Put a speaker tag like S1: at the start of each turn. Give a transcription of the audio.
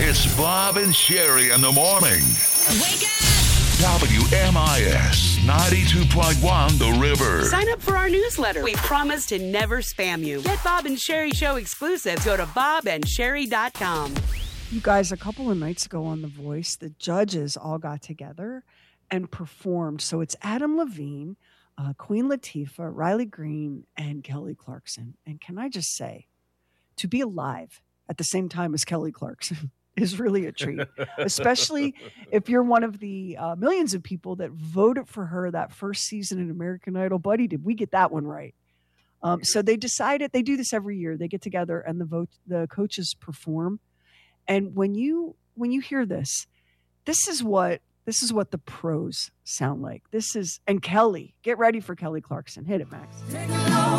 S1: It's Bob and Sherry in the morning.
S2: Wake up!
S1: WMIS 92.1 The River.
S3: Sign up for our newsletter. We promise to never spam you. Get Bob and Sherry Show exclusives. Go to bobandsherry.com.
S4: You guys, a couple of nights ago on The Voice, the judges all got together and performed. So it's Adam Levine, Queen Latifah, Riley Green, and Kelly Clarkson. And can I just say, to be alive at the same time as Kelly Clarkson is really a treat, especially if you're one of the millions of people that voted for her that first season in American Idol. Buddy, did we get that one right? So they decided, they do this every year. They get together and the coaches perform. And when you hear this is what the pros sound like. And Kelly, get ready for Kelly Clarkson. Hit it, Max.